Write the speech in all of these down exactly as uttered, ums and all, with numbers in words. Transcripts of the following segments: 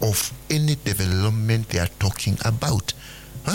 of any development they are talking about. Huh?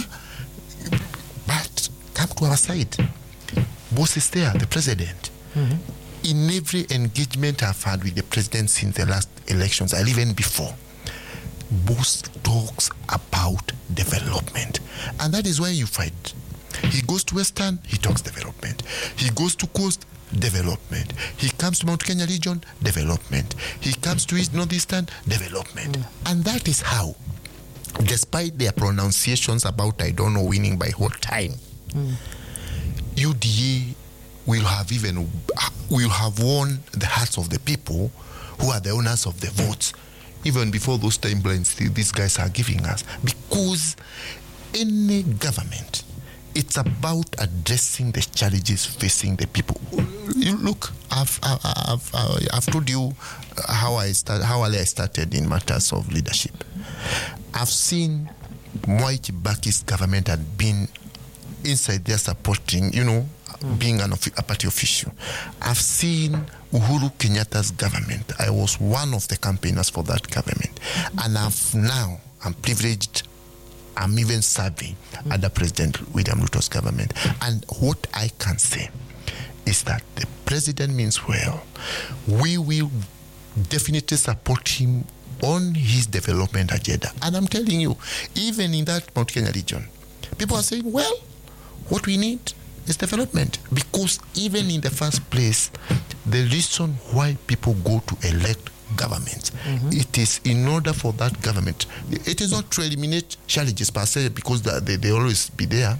But come to our side. Boss is there, the president. Mm-hmm. In every engagement I've had with the president since the last elections, and even before, Boss talks about development. And that is why you fight. He goes to Western, he talks development. He goes to Coast, development. He comes to Mount Kenya region, development. He comes to East Northeastern, development. Mm. And that is how, despite their pronunciations about I don't know winning by what time, mm. U D A will have even will have won the hearts of the people who are the owners of the votes, even before those timelines these guys are giving us. Because any government, it's about addressing the challenges facing the people. You look, I've, I've, I've, I've told you how I start, how early I started in matters of leadership. I've seen Mwai Kibaki's government had been inside there supporting, you know, mm. being an, a party official. I've seen Uhuru Kenyatta's government. I was one of the campaigners for that government. And I've now, I'm privileged, I'm even serving mm. under President William Ruto's government. And what I can say is that the president means well. We will definitely support him on his development agenda. And I'm telling you, even in that Mount Kenya region, people are saying, well, what we need is development. Because even in the first place, the reason why people go to elect government, mm-hmm. it is in order for that government, it is not to eliminate challenges per se, because they, they always be there,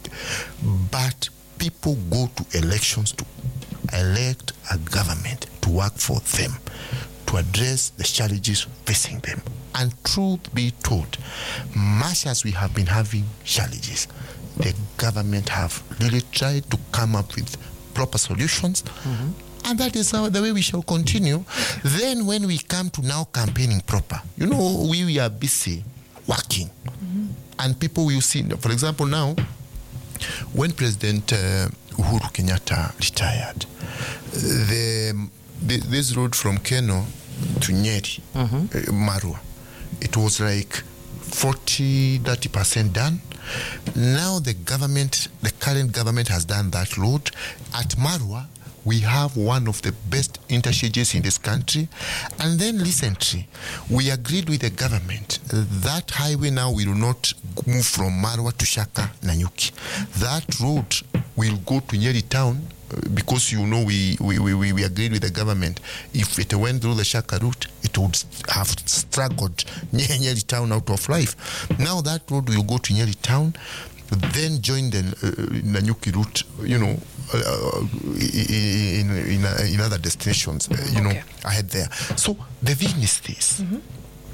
but people go to elections to elect a government to work for them, to address the challenges facing them. And truth be told, much as we have been having challenges, the government have really tried to come up with proper solutions, mm-hmm. and that is how, the way we shall continue. Then when we come to now campaigning proper, you know, we, we are busy working, mm-hmm. and people will see, for example, now, when President uh, Uhuru Kenyatta retired, the, the this road from Keno to Nyeri, mm-hmm. uh, Marua, it was like forty, thirty percent done. Now the government, the current government has done that road. At Marua, we have one of the best interchanges in this country. And then recently, we agreed with the government that highway now will not move from Marua to Shaka, Nanyuki. That road will go to Nyeri town, because you know we, we, we, we agreed with the government. If it went through the Shaka route, it would have struggled Nyeri town out of life. Now that road will go to Nyeri town, then join the uh, Nanyuki route, you know, uh, in, in, in, in other destinations, uh, you okay. know, ahead there. So the thing is this. Mm-hmm.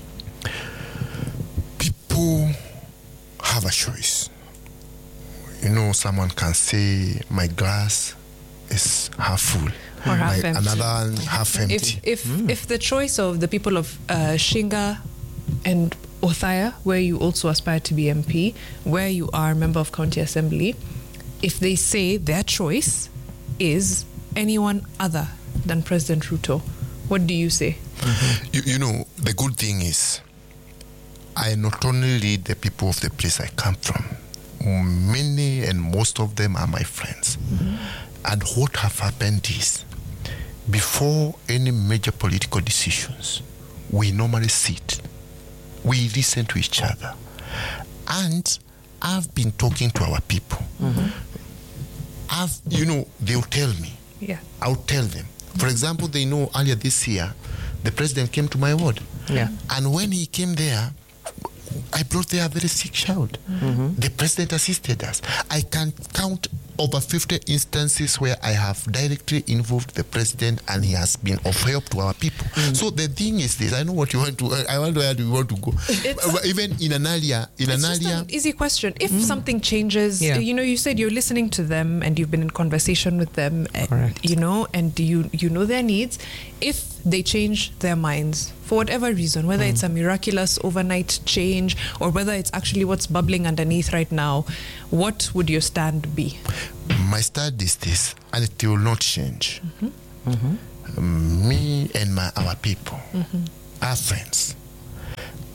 People have a choice. You know, someone can say, my glass is half full, or half my, empty. Another half empty. If if, mm. if the choice of the people of uh, Shinga and Othaya, where you also aspire to be M P, where you are a member of County Assembly, if they say their choice is anyone other than President Ruto, what do you say? Mm-hmm. You, you know, the good thing is, I not only lead the people of the place I come from, many and most of them are my friends. Mm-hmm. And what have happened is, before any major political decisions, we normally sit, we listen to each other. And I've been talking to our people. Mm-hmm. I've, you know, they'll tell me. Yeah. I'll tell them. For example, they know earlier this year, the president came to my ward. Yeah. And when he came there, I brought there a very sick child. Mm-hmm. The president assisted us. I can count over fifty instances where I have directly involved the president and he has been of help to our people. Mm-hmm. So the thing is this, I know what you want to, I wonder where you want to go. It's, Even in an earlier, in it's an just earlier. an easy question. If mm. something changes, yeah. you know, you said you're listening to them and you've been in conversation with them, and, you know, and you, you know their needs. If they change their minds for whatever reason, whether mm. it's a miraculous overnight change or whether it's actually what's bubbling underneath right now, what would your stand be? My stand is this, and it will not change. Mm-hmm. Mm-hmm. Me and my our people, mm-hmm. our friends,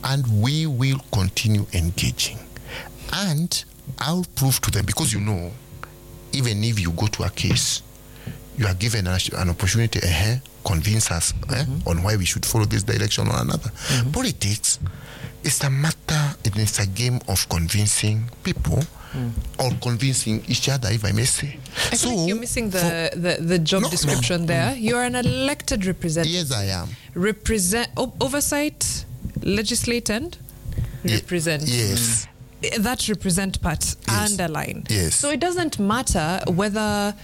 And we will continue engaging. And I'll prove to them, because you know, even if you go to a case, you are given an, an opportunity to uh, convince us uh, mm-hmm. on why we should follow this direction or another. Mm-hmm. Politics is a matter, it's a game of convincing people mm. or convincing each other, if I may say. I so think you're missing the, for, the, the job no, description no. there. Mm. You're an elected representative. Yes, I am. Represent, o- oversight, legislate and Ye- represent. Yes. That represent part, yes. underline. Yes. So it doesn't matter whether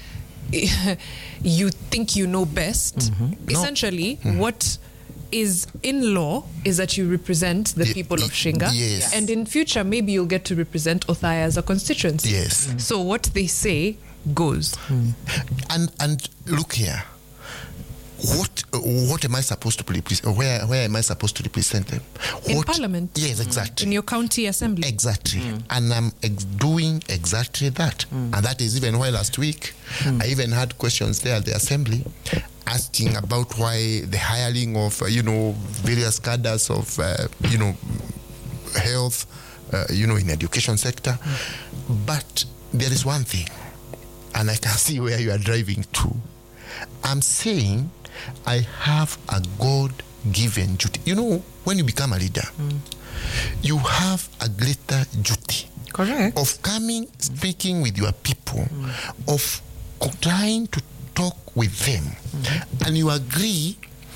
you think you know best. Mm-hmm. Essentially, no. mm-hmm. what is in law is that you represent the people of Shinga. Yes. And in future, maybe you'll get to represent Othaya as a constituency. Yes. Mm. So what they say goes. Mm. And and look here. What what am I supposed to represent? Where where am I supposed to represent them? What, in Parliament. Yes, exactly. In your county assembly. Exactly. Mm. And I'm ex- doing exactly that. Mm. And that is even why last week mm. I even had questions there at the assembly asking about why the hiring of uh, you know various cadres of uh, you know health, uh, you know in education sector. Mm. But there is one thing, and I can see where you are driving to. I'm saying I have a God-given duty. You know, when you become a leader, mm. you have a greater duty. Correct. Of coming, speaking with your people, mm. of trying to talk with them, mm-hmm. and you agree,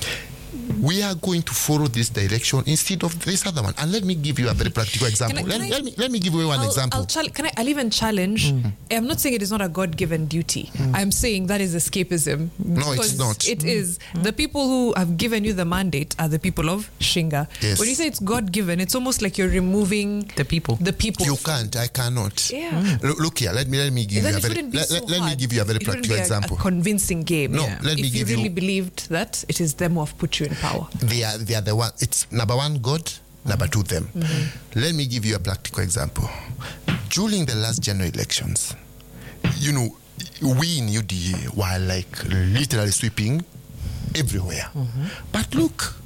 we are going to follow this direction instead of this other one. And let me give you a very practical example. Can I, can let, I, let, me, let me give you one I'll, example. I'll, chal- can I, I'll even challenge. Mm. I'm not saying it is not a God-given duty. Mm. I'm saying that is escapism. No, it's not. It mm. is. Mm. The people who have given you the mandate are the people of Shinga. Yes. When you say it's God-given, it's almost like you're removing the people. The people. You can't. I cannot. Yeah. Mm. Look, look here. Let me let me give then you a very let, so let, let me give you a very it practical be example. A, a convincing game. No, yeah. let me if give you you. really believed that it is them who have put you in power. They are they are the one. It's number one God, number two them. Mm-hmm. Let me give you a practical example. During the last general elections, you know, we in U D A were like literally sweeping everywhere. Mm-hmm. But look,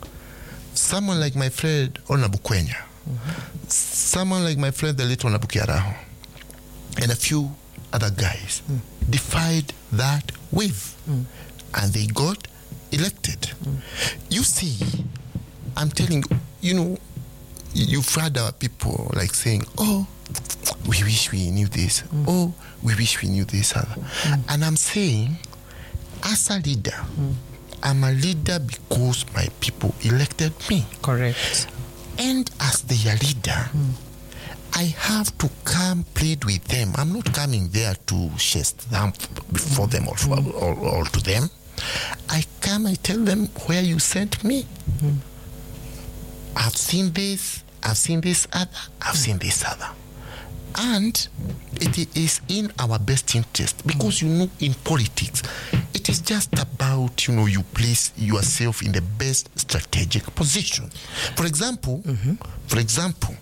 someone like my friend Honorable Kwenya, mm-hmm. someone like my friend the late Honorable Kiaraho, and a few other guys mm. defied that wave, mm. and they got elected. Mm. You see, I'm telling you, you know, you've heard our people like saying, oh, we wish we knew this. Mm. Oh, we wish we knew this other. Mm. And I'm saying, as a leader, mm. I'm a leader because my people elected me. Correct. And as their leader, mm. I have to come plead with them. I'm not coming there to chest them before mm. them or, mm. or, or, or to them. I come, I tell them where you sent me. Mm. I've seen this, I've seen this other, I've mm. seen this other. And it is in our best interest because, mm. you know, in politics, it is just about, you know, you place yourself in the best strategic position. For example, mm-hmm. for example,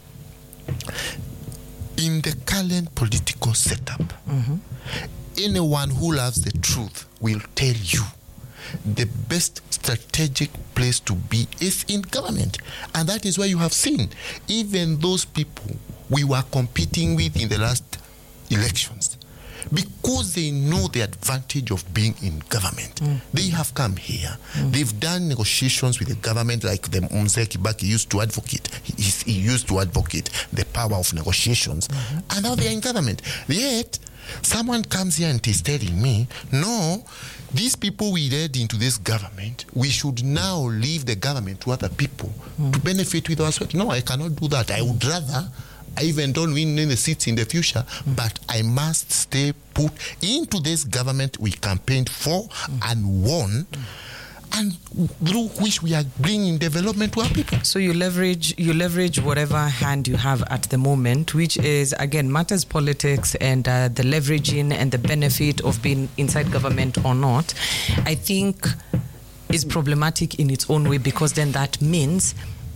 in the current political setup, mm-hmm. anyone who loves the truth will tell you the best strategic place to be is in government. And that is why you have seen even those people we were competing with in the last elections, because they know the advantage of being in government. Mm. They have come here. Mm. They've done negotiations with the government like the Mzee Kibaki used to advocate. He, he used to advocate the power of negotiations. Mm-hmm. And now they are in government. Yet, someone comes here and is telling me, no, these people we led into this government, we should now leave the government to other people mm. to benefit with us. No, I cannot do that. I would rather, I even don't win any seats in the future, mm. but I must stay put into this government we campaigned for mm. and won, mm. and through which we are bringing development to our people. So you leverage you leverage whatever hand you have at the moment, which is, again, matters politics and uh, the leveraging and the benefit of being inside government or not, I think is problematic in its own way, because then that means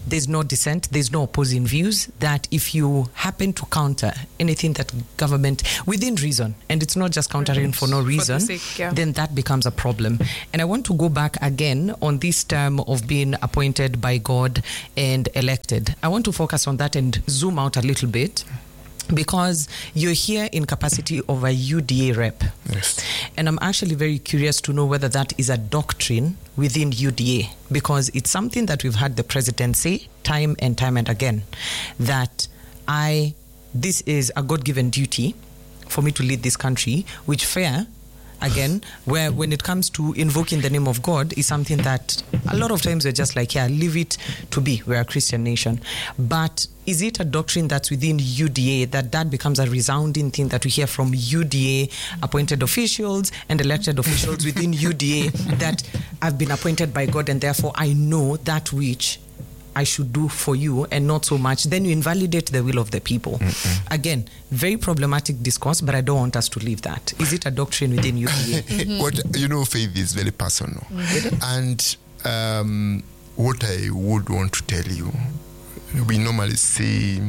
there's no dissent, there's no opposing views, that if you happen to counter anything that government, within reason, and it's not just countering for no reason, for the sake, yeah. then that becomes a problem. And I want to go back again on this term of being appointed by God and elected. I want to focus on that and zoom out a little bit, because you're here in capacity of a U D A rep. Yes. And I'm actually very curious to know whether that is a doctrine within U D A, because it's something that we've had the president say time and time and again, that I, this is a God-given duty for me to lead this country, which fair, again, where when it comes to invoking the name of God is something that a lot of times we're just like, yeah, leave it to be. We're a Christian nation. But is it a doctrine that's within U D A that that becomes a resounding thing that we hear from U D A appointed officials and elected officials within U D A that I've been appointed by God and therefore I know that which I should do for you and not so much, then you invalidate the will of the people. Mm-hmm. Again, very problematic discourse, but I don't want us to leave that. Is it a doctrine within U D A? Mm-hmm. What, you know, faith is very personal. Mm-hmm. And um, what I would want to tell you, we normally say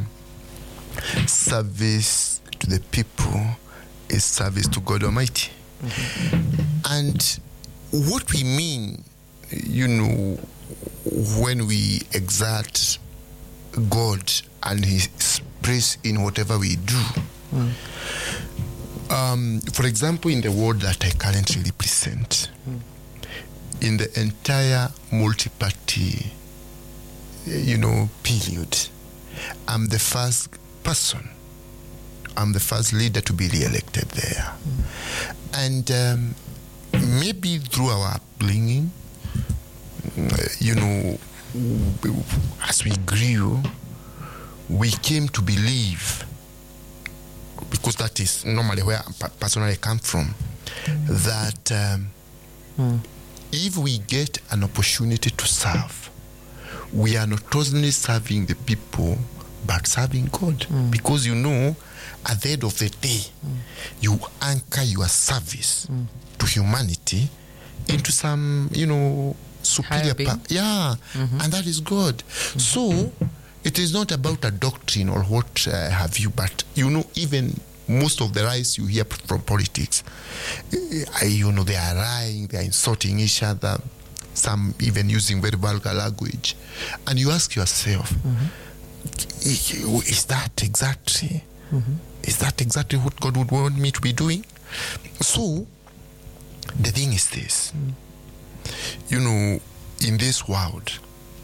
service to the people is service to God Almighty. Mm-hmm. And what we mean, you know, when we exalt God and His praise in whatever we do. Mm. Um, for example, in the ward that I currently represent, mm. in the entire multi-party, you know, period, I'm the first person, I'm the first leader to be re-elected there. Mm. And um, maybe through our upbringing, you know, as we grew, we came to believe, because that is normally where I personally come from, that um, mm. if we get an opportunity to serve, we are not only serving the people, but serving God. Mm. Because, you know, at the end of the day, mm. you anchor your service mm. to humanity into some, you know, superior pa- yeah mm-hmm. and that is God. Mm-hmm. So it is not about a doctrine or what uh, have you, but you know, even most of the rise you hear from politics, uh, you know, they are lying, they are insulting each other, some even using very vulgar language, and you ask yourself, mm-hmm. is that exactly mm-hmm. is that exactly what God would want me to be doing? So the thing is this, mm. you know, in this world,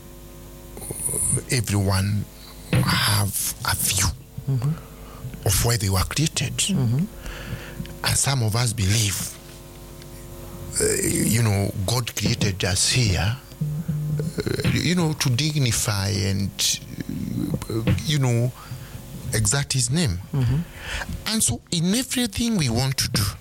everyone have a view mm-hmm. of why they were created. Mm-hmm. And some of us believe, uh, you know, God created us here, uh, you know, to dignify and, uh, you know, exalt His name. Mm-hmm. And so in everything we want to do,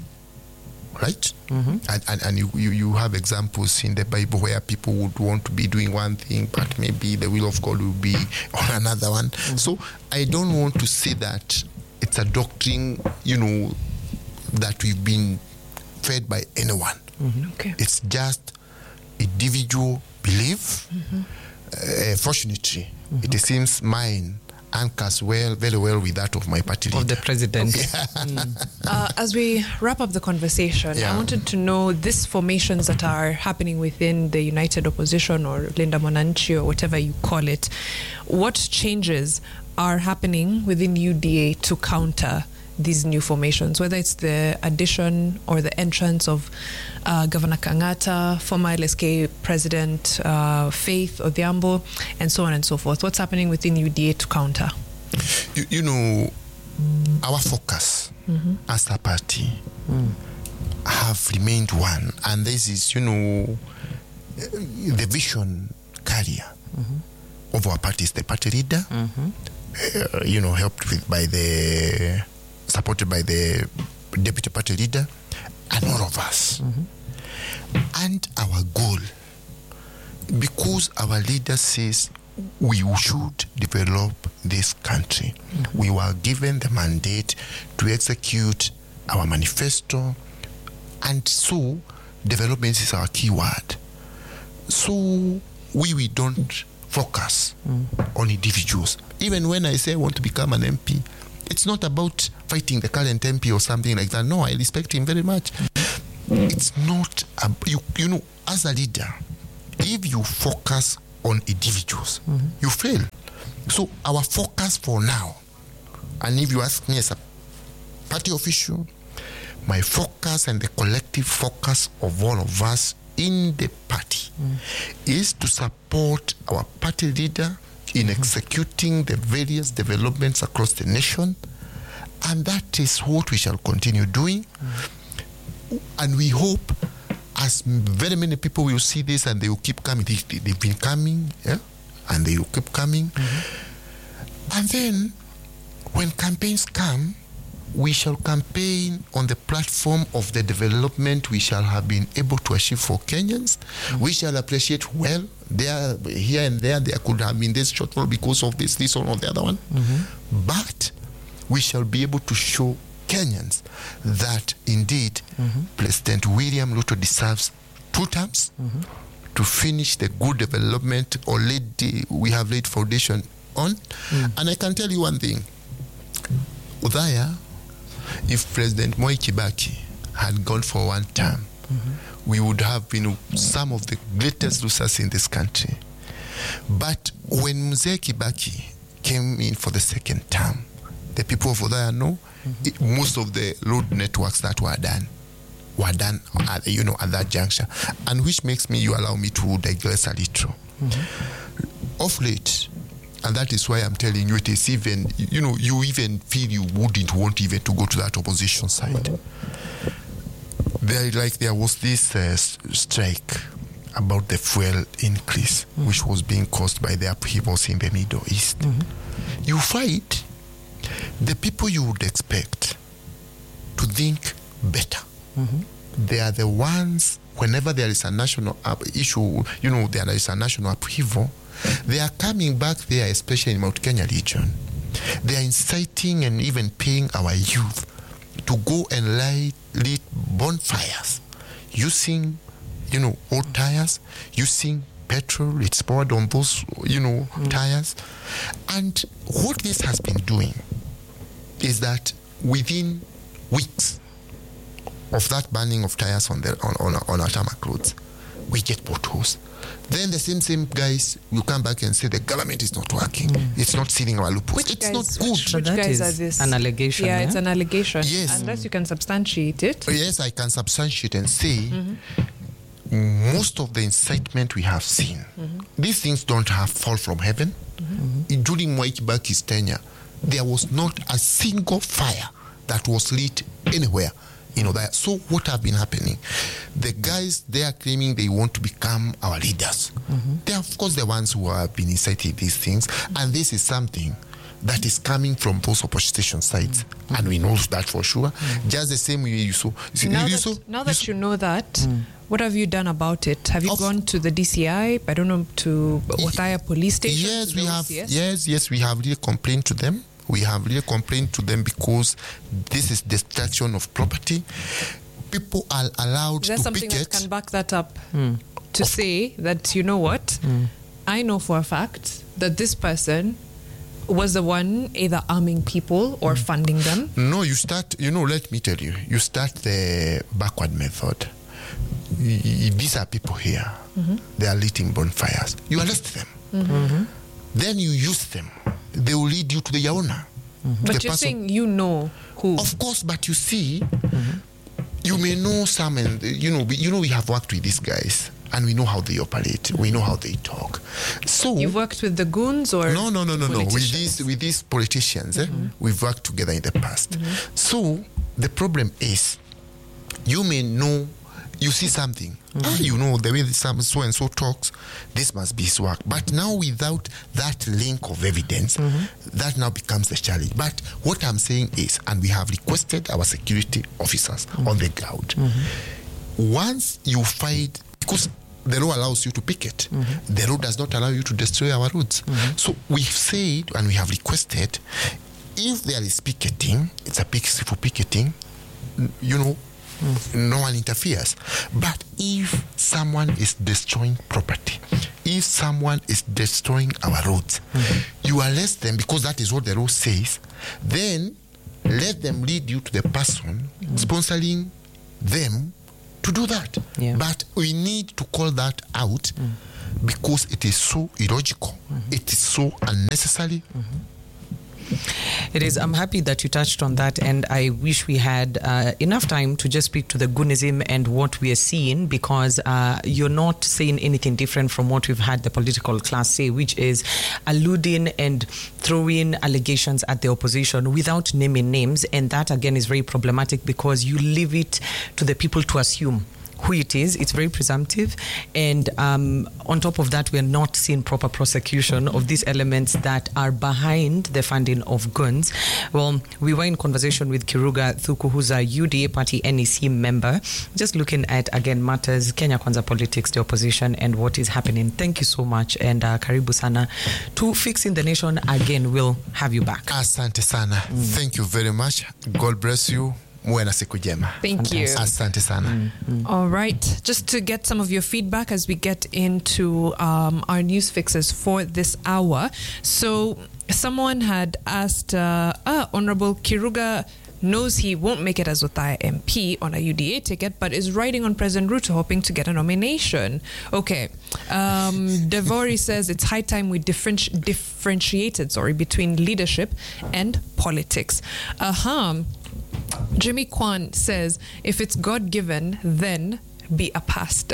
right? Mm-hmm. And, and, and you, you, you have examples in the Bible where people would want to be doing one thing, but maybe the will of God will be on another one. Mm-hmm. So I don't want to say that it's a doctrine, you know, that we've been fed by anyone. Mm-hmm. Okay. It's just individual belief. Mm-hmm. Uh, fortunately, mm-hmm. it seems mine anchors well, very well with that of my party leader. Of the president. Yeah. Mm. Uh, as we wrap up the conversation, yeah. I wanted to know these formations that are happening within the United Opposition or Linda Mwananchi or whatever you call it. What changes are happening within U D A to counter these new formations, whether it's the addition or the entrance of uh, Governor Kangata, former L S K President uh, Faith Odhiambo, and so on and so forth? What's happening within U D A to counter? You, you know, our focus mm-hmm. as a party mm. have remained one, and this is, you know, the vision carrier mm-hmm. of our party is the party leader, mm-hmm. uh, you know, helped with by the supported by the deputy party leader and all of us. Mm-hmm. And our goal, because our leader says we should develop this country, mm-hmm. we were given the mandate to execute our manifesto, and so development is our key word. So we, we don't focus mm. on individuals. Even when I say I want to become an M P, it's not about fighting the current M P or something like that. No, I respect him very much. It's not, a, you, you know, as a leader, if you focus on individuals, mm-hmm. you fail. So our focus for now, and if you ask me as a party official, my focus and the collective focus of all of us in the party mm. is to support our party leader in mm-hmm. executing the various developments across the nation, and that is what we shall continue doing. Mm. And we hope, as very many people will see this and they will keep coming, they, they've been coming, yeah, and they will keep coming. Mm-hmm. And then, when campaigns come, we shall campaign on the platform of the development we shall have been able to achieve for Kenyans. Mm-hmm. We shall appreciate, well, there, here and there, there could have been this shortfall because of this, this, or the other one. Mm-hmm. But we shall be able to show Kenyans that indeed mm-hmm. President William Ruto deserves two terms mm-hmm. to finish the good development already we have laid foundation on. Mm. And I can tell you one thing. Udhaya, if President Moi Kibaki had gone for one term, mm-hmm. we would have been some of the greatest losers in this country. But when Mzee Kibaki came in for the second term, the people of Udhaya know mm-hmm. it, most of the road networks that were done were done at, you know, at that juncture. And which makes me, you allow me to digress a little. Mm-hmm. Of late, and that is why I'm telling you, it is even, you know, you even feel you wouldn't want even to go to that opposition side. Mm-hmm. There, like there was this uh, strike about the fuel increase, mm-hmm. which was being caused by the upheavals in the Middle East. Mm-hmm. You find the people you would expect to think better. Mm-hmm. They are the ones, whenever there is a national up issue, you know, there is a national upheaval, they are coming back there, especially in Mount Kenya region. They are inciting and even paying our youth to go and light, lit bonfires using, you know, old tires, using petrol. It's poured on those, you know, mm. tires. And what this has been doing is that within weeks of that burning of tires on the on, on, on our tarmac roads, we get potholes. Then the same same guys will come back and say the government is not working. Mm. It's not sealing our loopholes. Which it's guys, not good. Which, which guys are this? An allegation. Yeah, yeah, it's an allegation. Yes. Unless you can substantiate it. Yes, I can substantiate and say mm-hmm. most of the incitement we have seen, mm-hmm. these things don't have fall from heaven. Mm-hmm. During Mwai Kibaki's tenure, there was not a single fire that was lit anywhere. You know that. So what have been happening? The guys, they are claiming they want to become our leaders. Mm-hmm. They are, of course, the ones who have been inciting these things, and this is something that is coming from those opposition sides, mm-hmm. and we know that for sure. Mm-hmm. Just the same way you saw. Now you that, saw, now that you, you know that, mm. what have you done about it? Have you of, gone to the D C I? I don't know, to Othaya police station? Yes, we have. Yes? yes, yes, we have really complained to them. We have really complained to them because this is destruction of property. People are allowed is there to something picket. that can back that up mm. to of say that, you know what, mm. I know for a fact that this person was the one either arming people or mm. funding them? No, you start, you know, let me tell you, you start the backward method. These are people here. Mm-hmm. They are lighting bonfires. You arrest them. Mm-hmm. Mm-hmm. Then you use them. They will lead you to the owner. Mm-hmm. But the you're person. saying you know who? Of course, but you see, mm-hmm. you may know some, and you know, you know, we have worked with these guys, and we know how they operate. Mm-hmm. We know how they talk. So you've worked with the goons, or no, no, no, no, no. With these, with these politicians, mm-hmm. eh, we've worked together in the past. Mm-hmm. So the problem is, you may know. You see something, mm-hmm. ah, you know, the way some so and so talks, this must be his work. But now without that link of evidence, mm-hmm. that now becomes the challenge. But what I'm saying is, and we have requested our security officers mm-hmm. on the ground, mm-hmm. once you find, because the law allows you to picket, mm-hmm. the law does not allow you to destroy our roads. Mm-hmm. So we've said, and we have requested, if there is picketing, it's a peaceful picketing, you know, Mm. no one interferes. But if someone is destroying property, if someone is destroying our roads, mm-hmm. you arrest them because that is what the law says. Then let them lead you to the person mm-hmm. sponsoring them to do that. Yeah. But we need to call that out mm. because it is so illogical. Mm-hmm. It is so unnecessary. Mm-hmm. It is. I'm happy that you touched on that, and I wish we had uh, enough time to just speak to the Goonism and what we are seeing, because uh, you're not saying anything different from what we've had the political class say, which is alluding and throwing allegations at the opposition without naming names, and that again is very problematic because you leave it to the people to assume who it is. It's very presumptive, and um, on top of that, we're not seeing proper prosecution of these elements that are behind the funding of guns. Well, we were in conversation with Kiruga Thuku, who's a U D A party N E C member, just looking at, again, matters, Kenya Kwanza politics, the opposition, and what is happening. Thank you so much, and uh, karibu sana to Fixing the Nation. Again, we'll have you back. Asante sana. Mm. Thank you very much. God bless you. Thank you. Asante sana. Mm-hmm. All right. Just to get some of your feedback as we get into um, our news fixes for this hour. So someone had asked, uh, ah, Honorable Kiruga knows he won't make it as Othaya M P on a U D A ticket, but is riding on President Ruto hoping to get a nomination. Okay. Um, Devori says it's high time we differenti- differentiated sorry, between leadership and politics. Uh-huh. Jimmy Kwan says, if it's God-given, then be a pastor.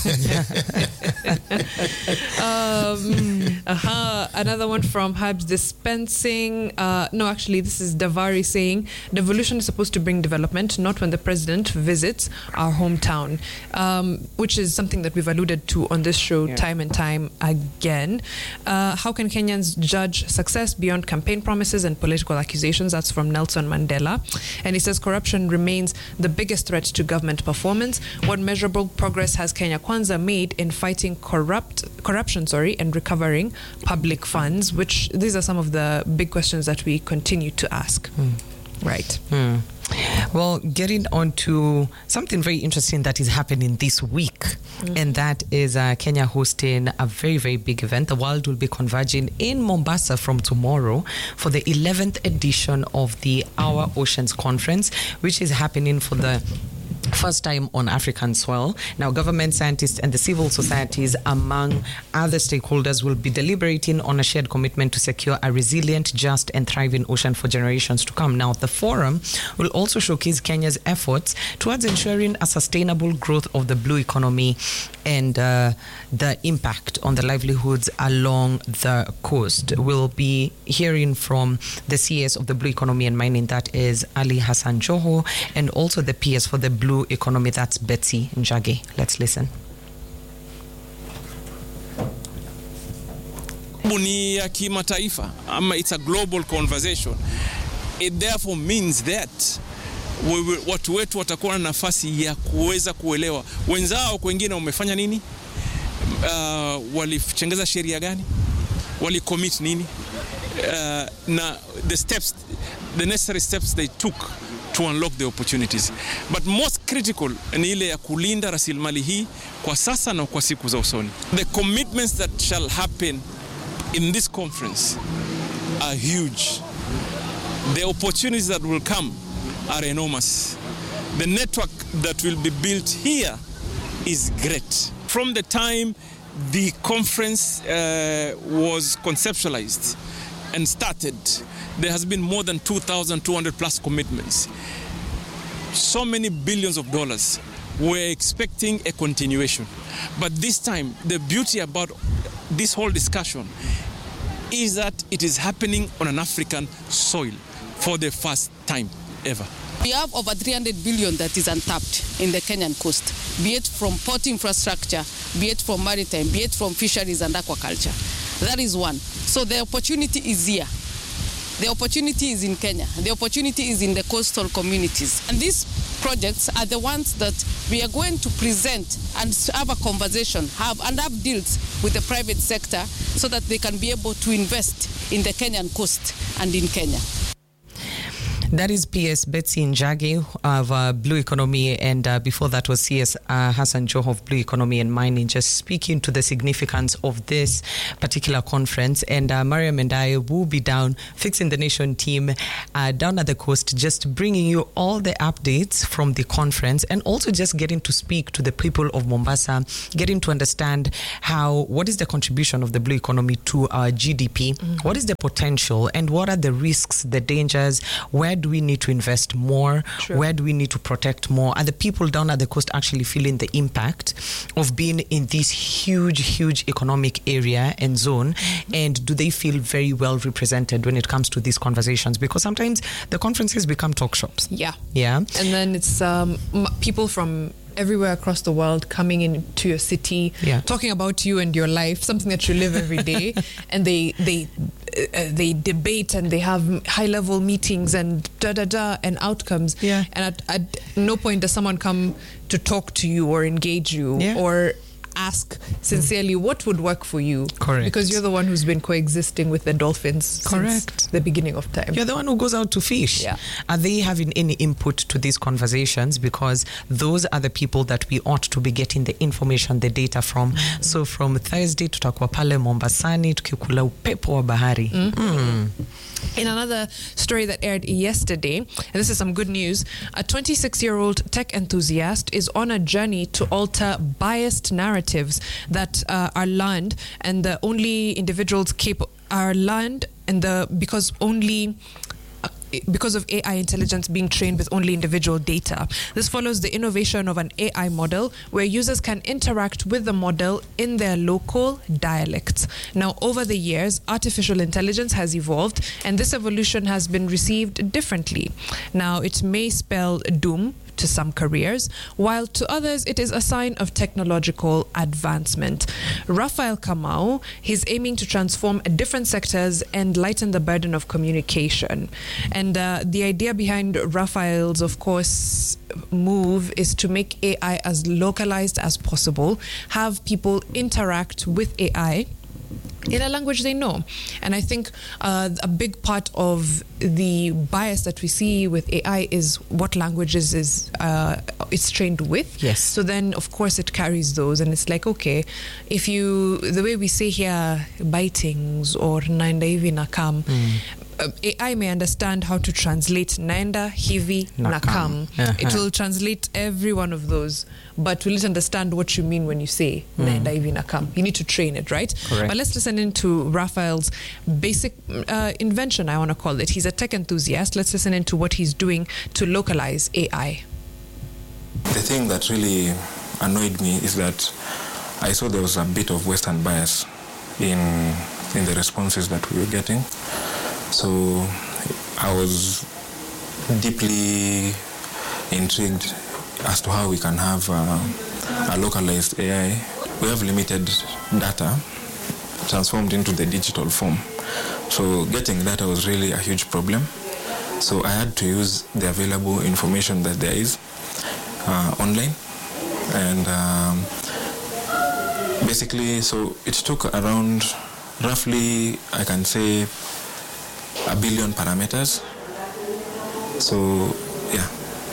um, uh-huh. Another one from Habs Dispensing. Uh, no, actually, this is Davari saying, devolution is supposed to bring development, not when the president visits our hometown, um, which is something that we've alluded to on this show yeah. time and time again. Uh, how can Kenyans judge success beyond campaign promises and political accusations? That's from Nelson Mandela. And he says corruption remains the biggest threat to government performance. What measure progress has Kenya Kwanza made in fighting corrupt corruption, sorry, and recovering public funds? Which these are some of the big questions that we continue to ask. Mm. Right. Mm. Well, getting on to something very interesting that is happening this week, mm-hmm. and that is uh, Kenya hosting a very, very big event. The world will be converging in Mombasa from tomorrow for the eleventh edition of the Our Oceans Conference, which is happening for the first time on African soil. Now, government, scientists, and the civil societies, among other stakeholders, will be deliberating on a shared commitment to secure a resilient, just, and thriving ocean for generations to come. Now, the forum will also showcase Kenya's efforts towards ensuring a sustainable growth of the blue economy and uh, the impact on the livelihoods along the coast. We'll be hearing from the C S of the blue economy and mining, that is Ali Hassan Joho, and also the P S for the blue economy, that's Betsy Njagi. Let's listen. Ni ya kimataifa, ama it's a global conversation. It therefore means that we will, watu wetu watakuwa na nafasi ya kuweza kuelewa wenzao wengine wamefanya nini, uh, walichengeza sheria gani, wali commit nini, uh, na the steps, the necessary steps they took to unlock the opportunities. But most critical ni ile ya kulinda rasilimali hii kwa sasa na kwa siku za usoni. The commitments that shall happen in this conference are huge. The opportunities that will come are enormous. The network that will be built here is great. From the time the conference uh, was conceptualized and started, there has been more than two thousand two hundred plus commitments. So many billions of dollars. We're expecting a continuation. But this time, the beauty about this whole discussion is that it is happening on an African soil for the first time ever. We have over three hundred billion that is untapped in the Kenyan coast, be it from port infrastructure, be it from maritime, be it from fisheries and aquaculture. That is one. So the opportunity is here. The opportunity is in Kenya. The opportunity is in the coastal communities. And these projects are the ones that we are going to present and have a conversation, have and have deals with the private sector so that they can be able to invest in the Kenyan coast and in Kenya. That is P S Betsy Njagi of uh, Blue Economy, and uh, before that was C S uh, Hassan Joho of Blue Economy and Mining, just speaking to the significance of this particular conference. And uh, Mariam and I will be down, Fixing the Nation team, uh, down at the coast, just bringing you all the updates from the conference, and also just getting to speak to the people of Mombasa, getting to understand how, what is the contribution of the Blue Economy to our G D P, mm-hmm. what is the potential, and what are the risks, the dangers, where do we need to invest more? True. Where do we need to protect more? Are the people down at the coast actually feeling the impact of being in this huge, huge economic area and zone? Mm-hmm. And do they feel very well represented when it comes to these conversations? Because sometimes the conferences become talk shops. Yeah. Yeah. And then it's um, m- people from everywhere across the world coming into your city, yeah. talking about you and your life, something that you live every day, and they they uh, they debate and they have high level meetings and da da da and outcomes. Yeah. And at, at no point does someone come to talk to you or engage you yeah. or ask sincerely mm. what would work for you. Correct. Because you're the one who's been coexisting with the dolphins Correct. since the beginning of time. You're the one who goes out to fish. Yeah. Are they having any input to these conversations? Because those are the people that we ought to be getting the information, the data from. Mm. So from Thursday tutakuwa pale Mombasani tukikula upepo wa bahari. Mm. Mm. In another story that aired yesterday, and this is some good news, a twenty-six-year-old tech enthusiast is on a journey to alter biased narratives that uh, are learned, and the only individuals capable are learned, and the because only. because of A I intelligence being trained with only individual data. This follows the innovation of an A I model where users can interact with the model in their local dialects. Now, over the years, artificial intelligence has evolved, and this evolution has been received differently. Now, it may spell doom to some careers, while to others it is a sign of technological advancement. Raphael Kamau, he's aiming to transform different sectors and lighten the burden of communication. And uh, the idea behind Raphael's, of course, move is to make A I as localized as possible, have people interact with A I in a language they know. And I think uh, a big part of the bias that we see with A I is what languages is uh, it's trained with. Yes. So then, of course, it carries those, and it's like, okay, if you, the way we say here, bitings or naenda hivi nakam, mm. Uh, A I may understand how to translate naenda hivi nakam. Uh-huh. It will translate every one of those, but will it understand what you mean when you say mm. naenda hivi nakam? You need to train it, right? Correct. But let's listen into Raphael's basic uh, invention, I want to call it. He's a tech enthusiast. Let's listen into what he's doing to localize A I. The thing that really annoyed me is that I saw there was a bit of Western bias in in the responses that we were getting. So I was deeply intrigued as to how we can have uh, a localized A I. We have limited data transformed into the digital form. So getting data was really a huge problem. So I had to use the available information that there is uh, online. And um, basically, so it took around roughly, I can say, a billion parameters, so yeah,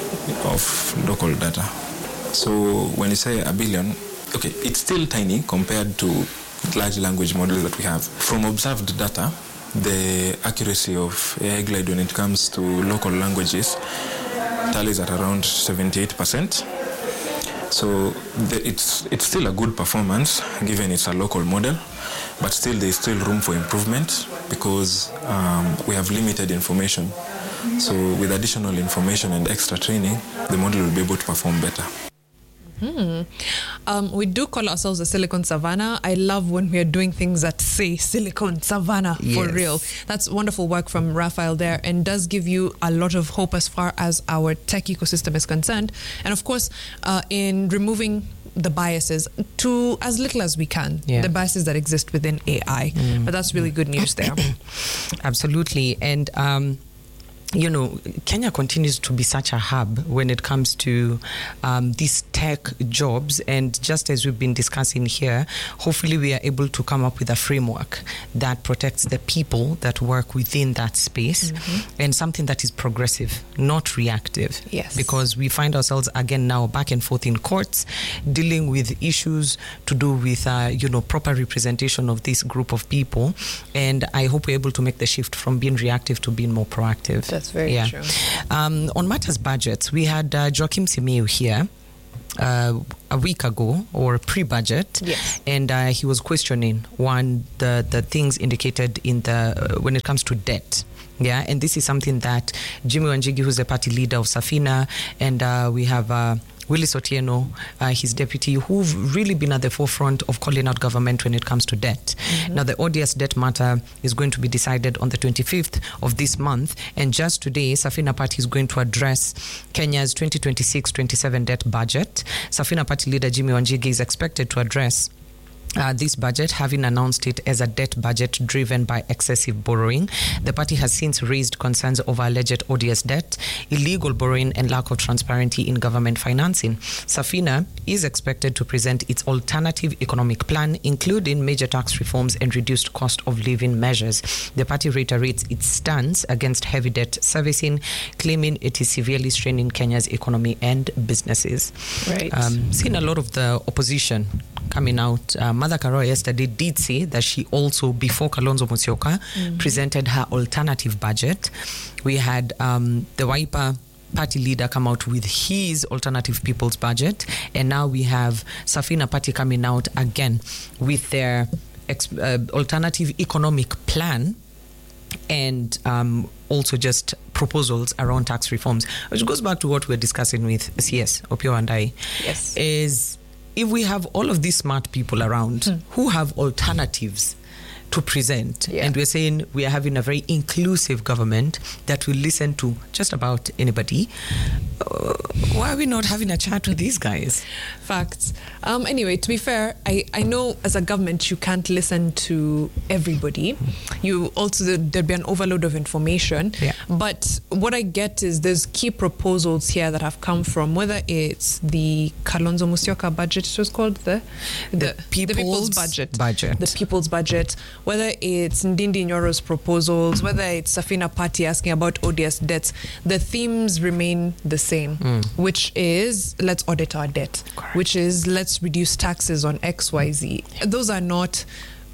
of local data. So when you say a billion, okay, it's still tiny compared to large language models that we have. From observed data, the accuracy of A I Glide when it comes to local languages tallies at around seventy-eight percent. So the, it's it's still a good performance given it's a local model, but still there's still room for improvement because um, we have limited information. So with additional information and extra training, the model will be able to perform better. Hmm. Um, we do call ourselves the Silicon Savannah. I love when we are doing things that say Silicon Savannah for yes. real. That's wonderful work from Raphael there, and does give you a lot of hope as far as our tech ecosystem is concerned. And of course, uh, in removing the biases to as little as we can, yeah. the biases that exist within A I. Mm. But that's really good news there. Absolutely. And um you know, Kenya continues to be such a hub when it comes to um, these tech tech jobs. And just as we've been discussing here, hopefully we are able to come up with a framework that protects the people that work within that space, mm-hmm. and something that is progressive, not reactive. Yes. Because we find ourselves again now back and forth in courts, dealing with issues to do with, uh, you know, proper representation of this group of people. And I hope we're able to make the shift from being reactive to being more proactive. That's very yeah. true. Um, on matters budgets, we had uh, Joachim Simiyu here uh, a week ago, or pre-budget, yes. and uh, he was questioning one the the things indicated in the uh, when it comes to debt. Yeah, and this is something that Jimmy Wanjigi, who's the party leader of Safina, and uh, we have uh, Willis Otieno, uh, his deputy, who've really been at the forefront of calling out government when it comes to debt. Mm-hmm. Now, the O D S debt matter is going to be decided on the twenty-fifth of this month, and just today, Safina Party is going to address Kenya's twenty twenty-six twenty-seven debt budget. Safina Party leader Jimmy Wanjigi is expected to address Uh, this budget, having announced it as a debt budget driven by excessive borrowing. The party has since raised concerns over alleged O D S debt, illegal borrowing, and lack of transparency in government financing. Safina is expected to present its alternative economic plan, including major tax reforms and reduced cost of living measures. The party reiterates its stance against heavy debt servicing, claiming it is severely straining Kenya's economy and businesses. Right. Um, seen a lot of the opposition coming out. Um, Mother Karua yesterday did say that she also, before Kalonzo Musyoka, mm-hmm. presented her alternative budget. We had um, the Wiper party leader come out with his alternative people's budget, and now we have Safina Party coming out again with their ex- uh, alternative economic plan, and um, also just proposals around tax reforms, which goes back to what we're discussing with C S, Opio and I. Yes. Is if we have all of these smart people around hmm. who have alternatives to present, yeah. and we're saying we are having a very inclusive government that will listen to just about anybody, uh, why are we not having a chat with these guys? Facts. Um, anyway, to be fair, I, I know as a government you can't listen to everybody. You also, there'd be an overload of information. Yeah. But what I get is there's key proposals here that have come from, whether it's the Kalonzo Musyoka budget, it was called the the, the, people's, the people's budget, budget, the people's budget. Whether it's Ndindi Nyoro's proposals, whether it's Safina Party asking about O D S debts, the themes remain the same, mm. which is let's audit our debt, Correct. which is let's reduce taxes on X Y Z. Those are not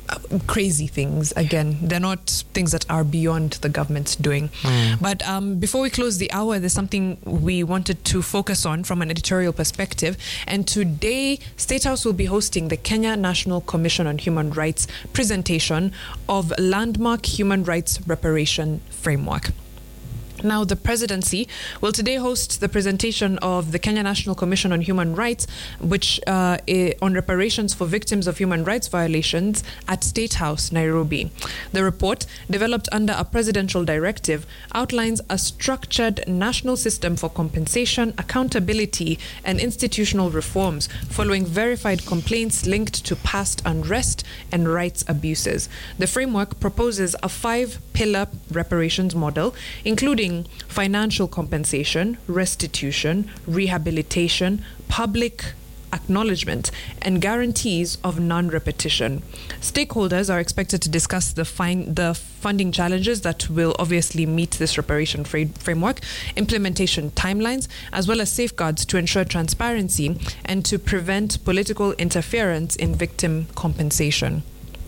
crazy things. Again, they're not things that are beyond the government's doing. Mm. But um, before we close the hour, there's something we wanted to focus on from an editorial perspective. And today, State House will be hosting the Kenya National Commission on Human Rights presentation of Landmark Human Rights Reparation Framework. Now, the presidency will today host the presentation of the Kenya National Commission on Human Rights, which uh, on reparations for victims of human rights violations at State House, Nairobi. The report, developed under a presidential directive, outlines a structured national system for compensation, accountability, and institutional reforms following verified complaints linked to past unrest and rights abuses. The framework proposes a five-pillar reparations model, including financial compensation, restitution, rehabilitation, public acknowledgement, and guarantees of non-repetition. Stakeholders are expected to discuss the, fin- the funding challenges that will obviously meet this reparation fra- framework, implementation timelines, as well as safeguards to ensure transparency and to prevent political interference in victim compensation.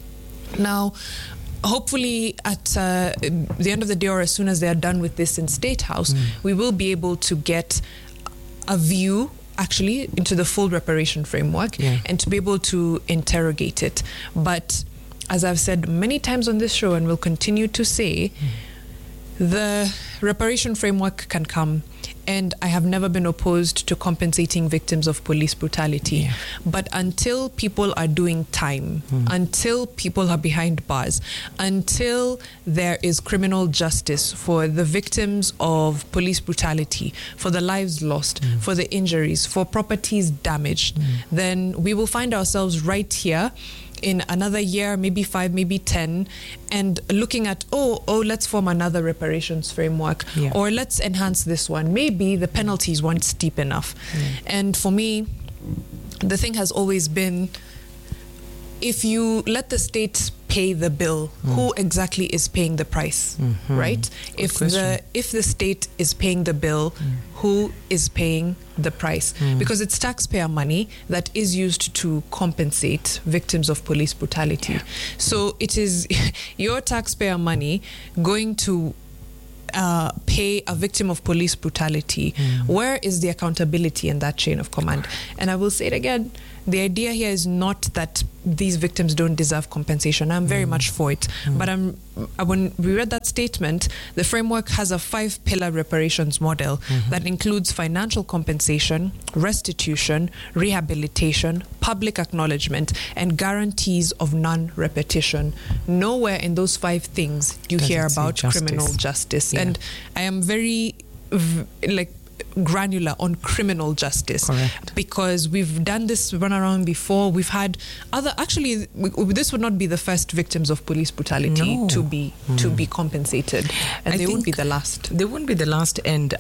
Now, hopefully at uh, the end of the day, or as soon as they are done with this in State House, mm. we will be able to get a view actually into the full reparation framework, yeah. and to be able to interrogate it. But as I've said many times on this show and will continue to say, mm. the reparation framework can come, and I have never been opposed to compensating victims of police brutality. Yeah. But until people are doing time, mm. until people are behind bars, until there is criminal justice for the victims of police brutality, for the lives lost, mm. for the injuries, for properties damaged, mm. then we will find ourselves right here in another year, maybe five, maybe ten, and looking at, oh, oh, let's form another reparations framework, yeah. or let's enhance this one. Maybe the penalties weren't steep enough. Mm. And for me, the thing has always been, if you let the state pay the bill, mm. who exactly is paying the price, mm-hmm. right? Good if question. the if the state is paying the bill, mm. who is paying the price? Mm. Because it's taxpayer money that is used to compensate victims of police brutality. Yeah. So it is your taxpayer money going to Uh, pay a victim of police brutality. Mm. Where is the accountability in that chain of command? And I will say it again, the idea here is not that these victims don't deserve compensation. I'm very mm. much for it. Mm. But I'm, when we read that statement, the framework has a five-pillar reparations model mm-hmm. that includes financial compensation, restitution, rehabilitation, public acknowledgement, and guarantees of non-repetition. Nowhere in those five things you Does hear about justice. criminal justice. Yeah. And I am very, v- like, granular on criminal justice. Correct. Because we've done this run around before. We've had other, actually we, this would not be the first victims of police brutality no. to be mm. to be compensated, and I they won't be the last. They won't be the last. And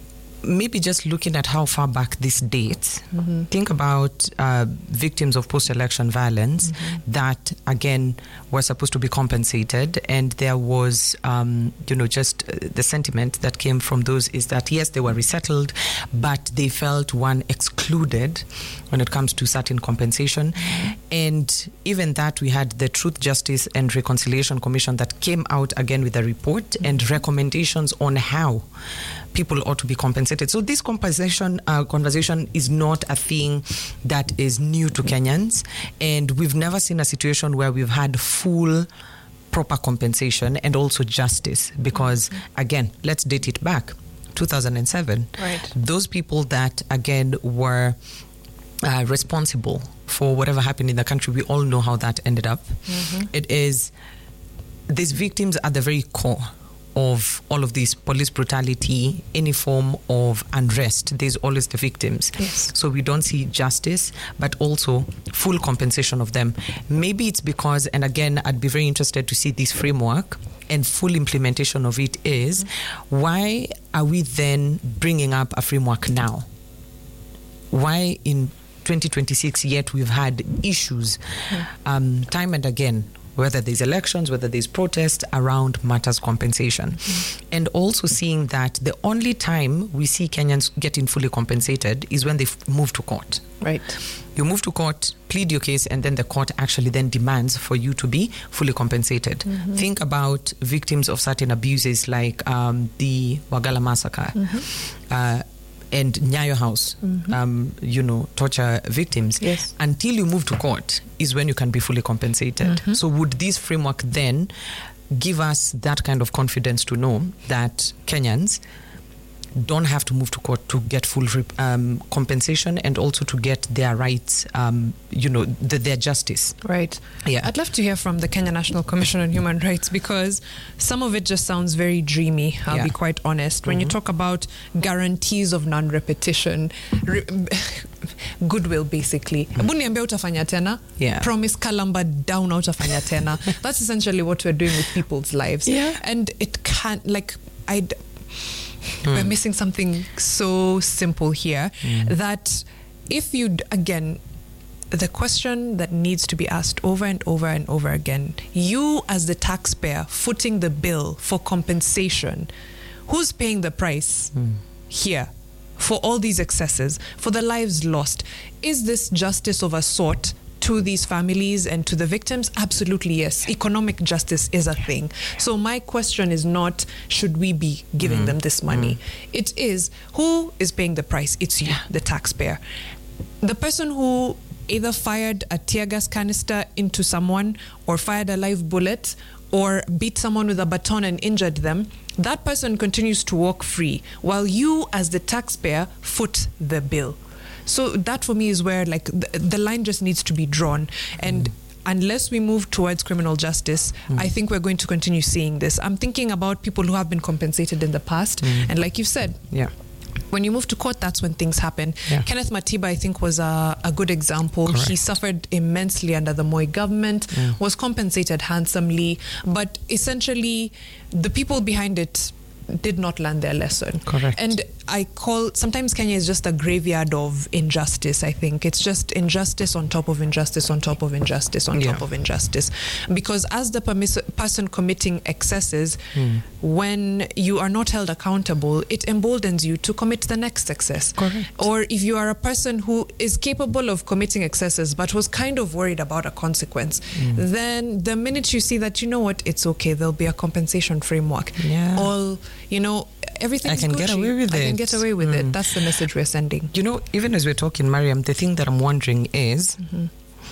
maybe just looking at how far back this dates, mm-hmm. think about uh, victims of post-election violence mm-hmm. that, again, were supposed to be compensated. And there was, um, you know, just uh, the sentiment that came from those is that, yes, they were resettled, but they felt, one, excluded when it comes to certain compensation. Mm-hmm. And even that, we had the Truth, Justice and Reconciliation Commission that came out again with a report mm-hmm. and recommendations on how people ought to be compensated. So this compensation uh, conversation is not a thing that is new to Kenyans, and we've never seen a situation where we've had full, proper compensation and also justice. Because, again, let's date it back, two thousand seven. Right. Those people that, again, were uh, responsible for whatever happened in the country, we all know how that ended up. Mm-hmm. It is, these victims are the very core of all of this police brutality, any form of unrest. There's always the victims. Yes. So we don't see justice, but also full compensation of them. Maybe it's because, and again, I'd be very interested to see this framework and full implementation of it is, mm-hmm. why are we then bringing up a framework now? Why in twenty twenty-six yet we've had issues mm-hmm. um, time and again, whether there's elections, whether there's protests around matters compensation. Mm-hmm. And also seeing that the only time we see Kenyans getting fully compensated is when they f- move to court. Right. You move to court, plead your case, and then the court actually then demands for you to be fully compensated. Mm-hmm. Think about victims of certain abuses like um, the Wagala massacre. Mm-hmm. Uh, and Nyayo House, mm-hmm. um, you know, torture victims. Yes. Until you move to court is when you can be fully compensated. Mm-hmm. So would this framework then give us that kind of confidence to know that Kenyans don't have to move to court to get full um, compensation and also to get their rights, um, you know, the, their justice? Right. Yeah. I'd love to hear from the Kenya National Commission on Human Rights, because some of it just sounds very dreamy, I'll yeah. be quite honest. When mm-hmm. you talk about guarantees of non-repetition, re- goodwill basically. Hebu niambia utafanya tena. Yeah. Promise Kalamba down utafanya tena. That's essentially what we're doing with people's lives. Yeah. And it can't, like, I'd... Mm. We're missing something so simple here, mm. that if you, again, the question that needs to be asked over and over and over again, you as the taxpayer footing the bill for compensation, who's paying the price mm. here for all these excesses, for the lives lost? Is this justice of a sort to these families and to the victims? Absolutely, yes. Economic justice is a thing. So my question is not, should we be giving mm. them this money? Mm. It is, who is paying the price? It's you, the taxpayer. The person who either fired a tear gas canister into someone or fired a live bullet or beat someone with a baton and injured them, that person continues to walk free while you as the taxpayer foot the bill. So that for me is where, like, the, the line just needs to be drawn. And mm. unless we move towards criminal justice, mm. I think we're going to continue seeing this. I'm thinking about people who have been compensated in the past. Mm. And like you said, yeah, when you move to court, that's when things happen. Yeah. Kenneth Matiba, I think, was a, a good example. Correct. He suffered immensely under the Moi government, yeah. was compensated handsomely. But essentially, the people behind it did not learn their lesson. Correct. And I call, sometimes Kenya is just a graveyard of injustice, I think. It's just injustice on top of injustice on top of injustice on Yeah. top of injustice. Because as the permiss- person committing excesses, mm. when you are not held accountable, it emboldens you to commit the next excess. Correct. Or if you are a person who is capable of committing excesses but was kind of worried about a consequence, mm. then the minute you see that, you know what, it's okay, there'll be a compensation framework. Yeah. All, you know, everything I can Gucci. get away with I it. can get away with Mm. it. That's the message we're sending. You know, even as we're talking, Mariam, the thing that I'm wondering is mm-hmm.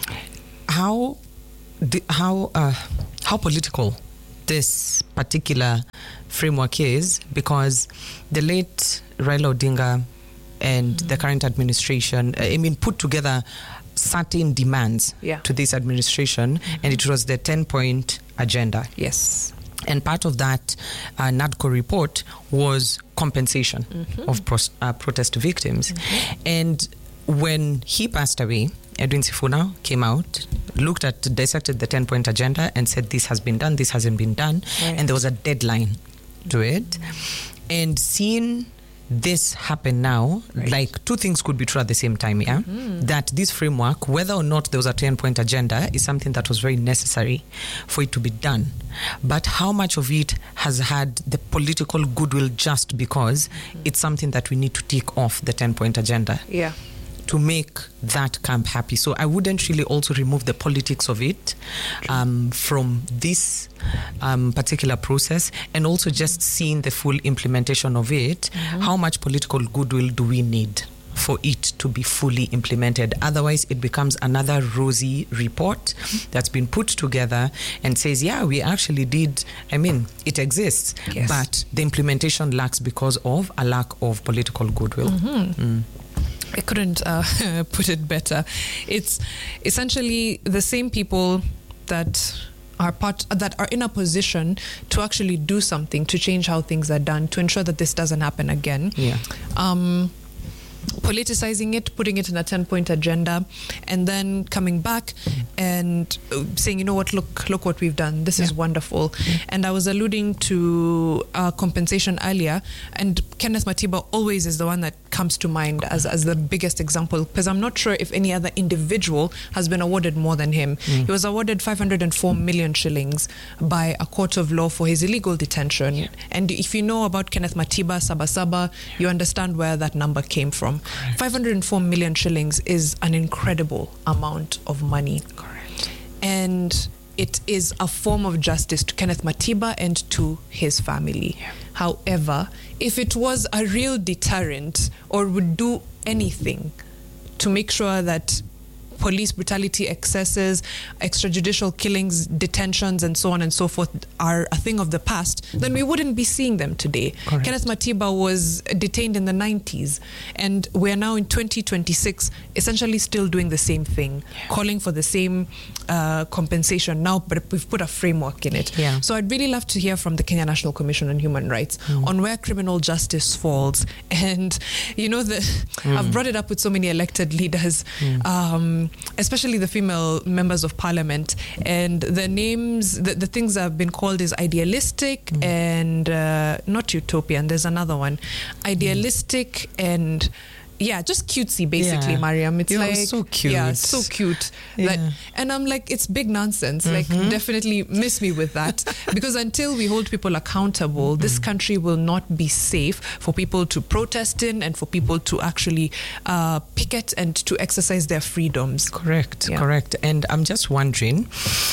how the, how uh, how political this particular framework is, because the late Raila Odinga and mm-hmm. the current administration, I mean, put together certain demands yeah. to this administration, mm-hmm. and it was the ten-point agenda. Yes. And part of that uh, NADCO report was compensation mm-hmm. of pros- uh, protest victims. Mm-hmm. And when he passed away, Edwin Sifuna came out, looked at, dissected the ten-point agenda and said, this has been done, this hasn't been done. Right. And there was a deadline to it. Mm-hmm. And seeing this happen now, right. like two things could be true at the same time, yeah? Mm-hmm. That this framework, whether or not there was a ten-point agenda, is something that was very necessary for it to be done. But how much of it has had the political goodwill just because mm-hmm. it's something that we need to tick off the ten-point agenda? Yeah. To make that camp happy. So I wouldn't really also remove the politics of it um, from this um, particular process, and also just seeing the full implementation of it. Mm-hmm. How much political goodwill do we need for it to be fully implemented? Otherwise, it becomes another rosy report that's been put together and says, yeah, we actually did, I mean, it exists, yes. but the implementation lacks because of a lack of political goodwill. Mm-hmm. Mm. I couldn't uh, put it better. It's essentially the same people that are part that are in a position to actually do something to change how things are done, to ensure that this doesn't happen again. Yeah. Um, politicizing it, putting it in a ten-point agenda, and then coming back and saying, you know what, look, look what we've done. This yeah. is wonderful. Yeah. And I was alluding to uh, compensation earlier, and Kenneth Matiba always is the one that comes to mind as, as the biggest example, because I'm not sure if any other individual has been awarded more than him. Mm. He was awarded five hundred four million shillings by a court of law for his illegal detention. Yeah. And if you know about Kenneth Matiba, Sabasaba, you understand where that number came from. Correct. five hundred four million shillings is an incredible amount of money. Correct. And it is a form of justice to Kenneth Matiba and to his family. Yeah. However, if it was a real deterrent or would do anything to make sure that police brutality excesses, extrajudicial killings, detentions, and so on and so forth are a thing of the past, then we wouldn't be seeing them today. Correct. Kenneth Matiba was detained in the nineties, and we're now in twenty twenty-six, essentially still doing the same thing, yeah. calling for the same uh, compensation now, but we've put a framework in it. Yeah. So I'd really love to hear from the Kenya National Commission on Human Rights mm. on where criminal justice falls. And, you know, the mm. I've brought it up with so many elected leaders, mm. um, especially the female members of parliament, and the names, the, the things that have been called is idealistic mm. and uh, not utopian. There's another one, idealistic mm. and yeah, just cutesy, basically, yeah. Mariam. It's You're like so cute. Yeah, so cute. Yeah. Like, and I'm like, it's big nonsense. Mm-hmm. Like, definitely miss me with that, because until we hold people accountable, mm-hmm. this country will not be safe for people to protest in and for people to actually uh, picket and to exercise their freedoms. Correct, yeah. correct. And I'm just wondering,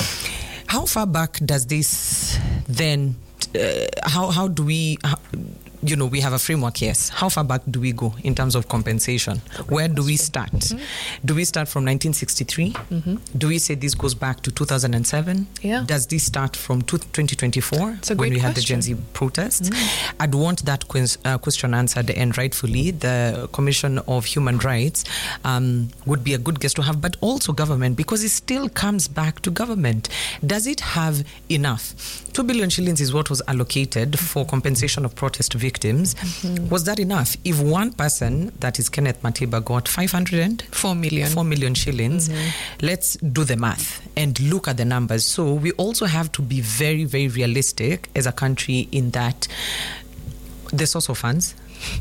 how far back does this then? Uh, how how do we? How, you know, we have a framework, yes. How far back do we go in terms of compensation? Where do we start? Mm-hmm. Do we start from nineteen sixty-three? Mm-hmm. Do we say this goes back to two thousand seven? Yeah. Does this start from twenty twenty-four when we question. had the Gen Z protests? Mm-hmm. I'd want that que- uh, question answered, and rightfully, the Commission of Human Rights um, would be a good guest to have, but also government, because it still comes back to government. Does it have enough? Two billion shillings is what was allocated for compensation of protest victims. Mm-hmm. Was that enough? If one person, that is Kenneth Matiba, got five hundred four million, four million shillings, mm-hmm. let's do the math and look at the numbers. So we also have to be very, very realistic as a country in that the source of funds.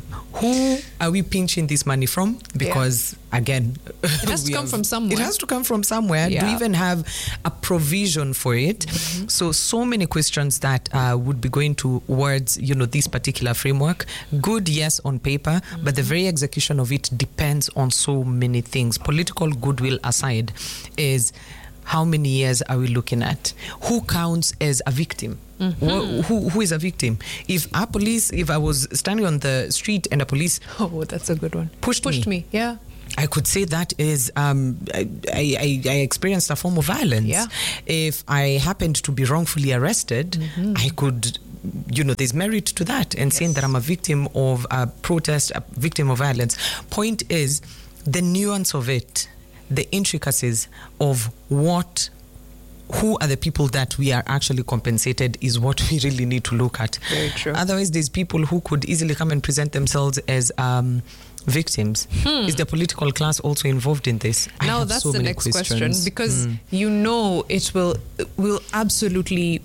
Who are we pinching this money from? Because yeah. again, it has to come have, from somewhere. It has to come from somewhere. Yeah. Do we even have a provision for it? Mm-hmm. So, so many questions that uh, would be going towards, you know, this particular framework. Good, yes, on paper, mm-hmm. but the very execution of it depends on so many things. Political goodwill aside, is how many years are we looking at? Who counts as a victim? Mm-hmm. Who, who is a victim? If a police, if I was standing on the street and a police, oh, that's a good one, pushed, pushed me, me, yeah, I could say that is um, I, I, I experienced a form of violence. Yeah. If I happened to be wrongfully arrested, mm-hmm. I could, you know, there's merit to that, and yes. saying that I'm a victim of a protest, a victim of violence. Point is the nuance of it, the intricacies of what. Who are the people that we are actually compensated is what we really need to look at. Very true. Otherwise, there's people who could easily come and present themselves as um, victims. Hmm. Is the political class also involved in this? Now that's so the next questions. question, because hmm. you know it will will absolutely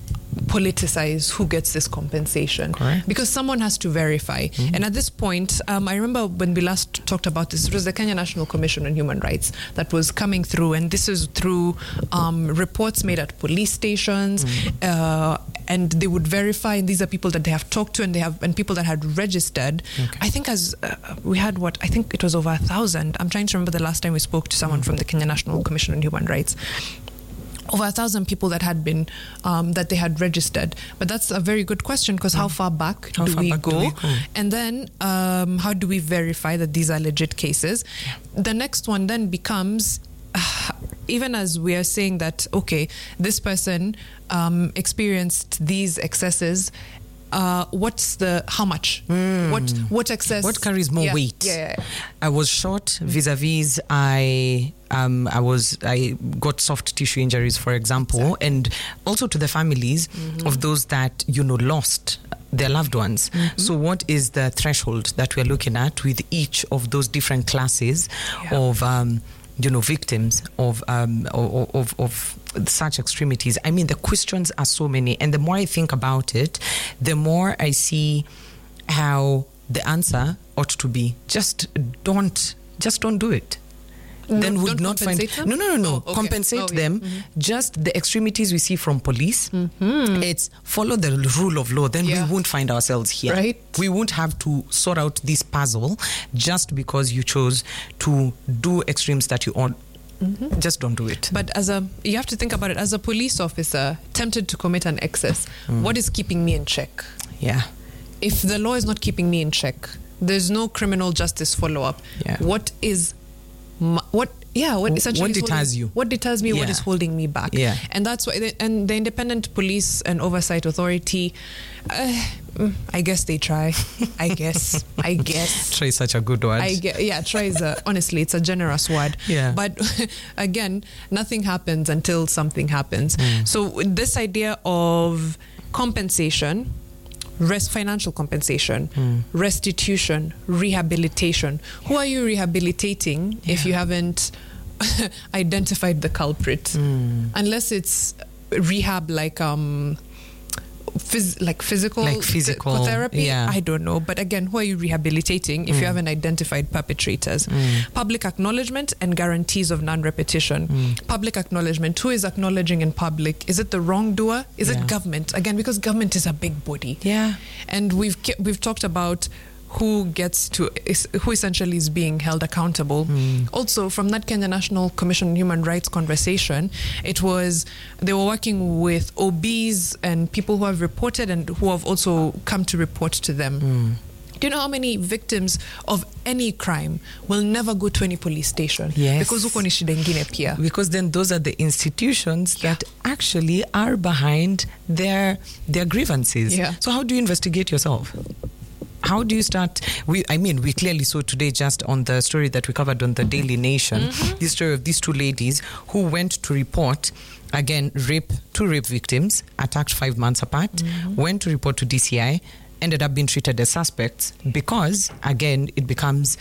politicize who gets this compensation. Correct. Because someone has to verify. Mm-hmm. And at this point, um, I remember when we last talked about this, it was the Kenya National Commission on Human Rights that was coming through, and this is through um, reports made at police stations, mm-hmm. uh, and they would verify, and these are people that they have talked to, and they have and people that had registered. Okay. I think as uh, we had what I think it was over a thousand. I'm trying to remember the last time we spoke to someone mm-hmm. from the Kenya National Commission on Human Rights. Over a thousand people that had been um, that they had registered, but that's a very good question, because mm. how far back, how do, far we back go? do we go, and then um, how do we verify that these are legit cases? Yeah. The next one then becomes, uh, even as we are saying that, okay, this person um, experienced these excesses. Uh, what's the how much? Mm. What what excess? What carries more yeah. weight? Yeah, yeah, yeah. I was shot vis-a-vis. I um I was I got soft tissue injuries, for example, exactly. and also to the families mm-hmm. of those that you know lost their loved ones. Mm-hmm. So, what is the threshold that we're looking at with each of those different classes yeah. of um you know victims of um of, of of such extremities? I mean, the questions are so many, and the more I think about it, the more I see how the answer ought to be just don't just don't do it. No, then would not find them? no no no no oh, okay. compensate oh, yeah. them. Mm-hmm. Just the extremities we see from police. Mm-hmm. It's follow the rule of law. Then yeah. we won't find ourselves here. Right. We won't have to sort out this puzzle just because you chose to do extremes that you own. Mm-hmm. Just don't do it. But as a, you have to think about it. As a police officer tempted to commit an excess, mm. what is keeping me in check? Yeah. If the law is not keeping me in check, there's no criminal justice follow-up. Yeah. What is, my, what? Yeah. What essentially? What deters holding, you? What deters me? Yeah. What is holding me back? Yeah. And that's why. They, and the Independent Police and Oversight Authority. Uh, I guess they try. I guess. I guess. Try is such a good word. I get, yeah, try is a, honestly, it's a generous word. Yeah. But again, nothing happens until something happens. Mm. So this idea of compensation, rest, financial compensation, mm. restitution, rehabilitation. Who are you rehabilitating yeah. if you haven't identified the culprit? Mm. Unless it's rehab like um. Phys- like physical, like physical th- therapy, yeah. I don't know. But again, who are you rehabilitating if mm. you haven't identified perpetrators? Mm. Public acknowledgement and guarantees of non-repetition. Mm. Public acknowledgement. Who is acknowledging in public? Is it the wrongdoer? Is yeah. it government? Again, because government is a big body. Yeah. And we've we've talked about who gets to, is, who essentially is being held accountable. Mm. Also, from that Kenya National Commission on Human Rights conversation, it was, they were working with O Bs and people who have reported and who have also come to report to them. Mm. Do you know how many victims of any crime will never go to any police station? Yes. Because huko ni shida ingine pia. Because then those are the institutions yeah. that actually are behind their their grievances. Yeah. So how do you investigate yourself? How do you start? We, I mean, we clearly saw today just on the story that we covered on the Daily Nation, mm-hmm. the story of these two ladies who went to report, again, rape, two rape victims, attacked five months apart, mm-hmm. went to report to D C I, ended up being treated as suspects because, again, it becomes,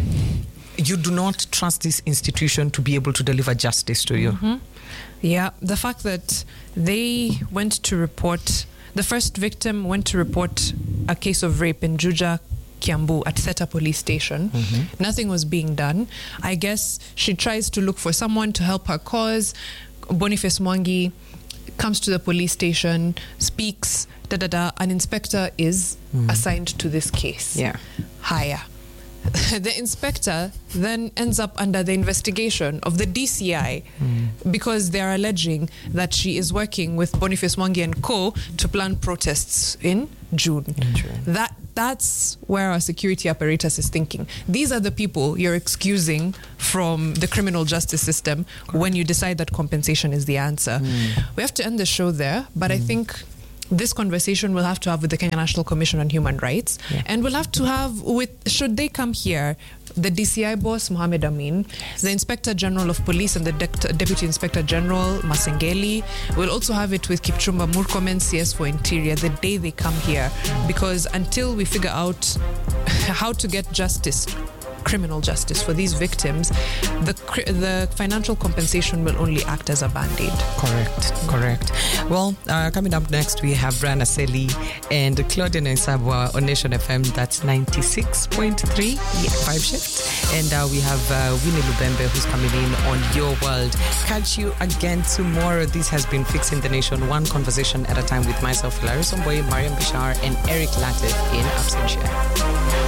you do not trust this institution to be able to deliver justice to you. Mm-hmm. Yeah, the fact that they went to report, the first victim went to report a case of rape in Juja, Kiambu, at Theta police station. Mm-hmm. Nothing was being done. I guess she tries to look for someone to help her cause. Boniface Mwangi comes to the police station, speaks, da da da. An inspector is mm. assigned to this case. Yeah. Higher. The inspector then ends up under the investigation of the D C I mm. because they are alleging that she is working with Boniface Mwangi and co to plan protests in June. In June. That that's where our security apparatus is thinking. These are the people you're excusing from the criminal justice system when you decide that compensation is the answer. Mm. We have to end the show there, but mm. I think this conversation we'll have to have with the Kenya National Commission on Human Rights, yeah. and we'll have to have with, should they come here, the D C I boss, Mohamed Amin, yes. the Inspector General of Police and the De- Deputy Inspector General, Masengeli. We'll also have it with Kipchumba Murkomen, C S for Interior, the day they come here, because until we figure out how to get justice, criminal justice for these victims, the the financial compensation will only act as a band-aid. Correct, correct. Well, uh, coming up next, we have Brian Aseli and Claudia Naisabwa on Nation F M. That's ninety-six point three, yeah, five shift. And uh, we have uh, Winnie Lubembe, who's coming in on Your World. Catch you again tomorrow. This has been Fixing the Nation, one conversation at a time with myself, Larry Somboy, Mariam Bishar, and Eric Latif in absentia.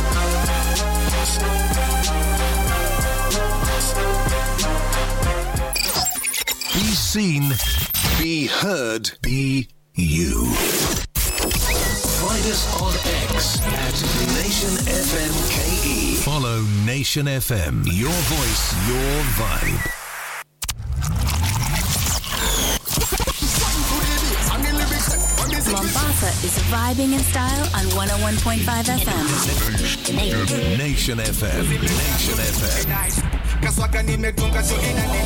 Be seen, be heard, be you. Find us on X at Nation F M K E. Follow Nation F M. Your voice, your vibe. Mombasa is vibing in style on one oh one point five F M. Nation F M. Nation F M.